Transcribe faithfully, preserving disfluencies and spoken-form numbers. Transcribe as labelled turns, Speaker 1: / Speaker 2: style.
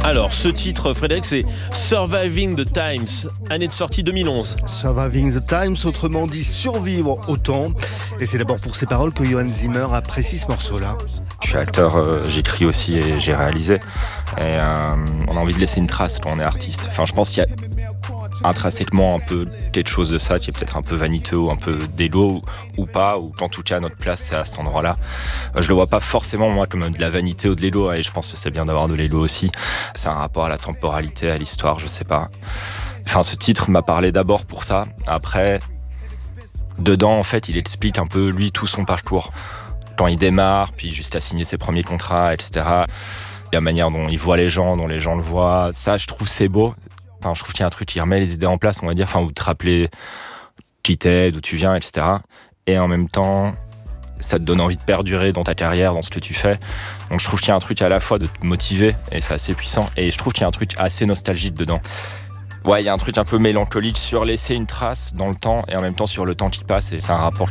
Speaker 1: Alors, ce titre, Frédéric, c'est Surviving the Times, année de sortie deux mille onze.
Speaker 2: Surviving the Times, autrement dit survivre au temps. Et c'est d'abord pour ces paroles que Johann Zimmer apprécie ce morceau-là.
Speaker 3: Je suis acteur, euh, j'écris aussi et j'ai réalisé. Et euh, on a envie de laisser une trace quand on est artiste. Enfin, je pense qu'il y a intrinsèquement un peu quelque chose de ça qui est peut-être un peu vaniteux ou un peu d'élo ou, ou pas, ou en tout cas notre place c'est à cet endroit-là. Euh, je le vois pas forcément moi comme de la vanité ou de l'élo, et je pense que c'est bien d'avoir de l'élo aussi. C'est un rapport à la temporalité, à l'histoire, je sais pas. Enfin, ce titre m'a parlé d'abord pour ça. Après, dedans en fait, il explique un peu lui tout son parcours. Quand il démarre, puis jusqu'à signer ses premiers contrats, et cetera. La manière dont il voit les gens, dont les gens le voient, ça je trouve c'est beau. Enfin, je trouve qu'il y a un truc qui remet les idées en place, on va dire, enfin, ou te rappeler qui t'es, d'où tu viens, et cetera. Et en même temps, ça te donne envie de perdurer dans ta carrière, dans ce que tu fais. Donc je trouve qu'il y a un truc à la fois de te motiver, et c'est assez puissant, et je trouve qu'il y a un truc assez nostalgique dedans. Ouais, il y a un truc un peu mélancolique sur laisser une trace dans le temps, et en même temps sur le temps qui passe, et c'est un rapport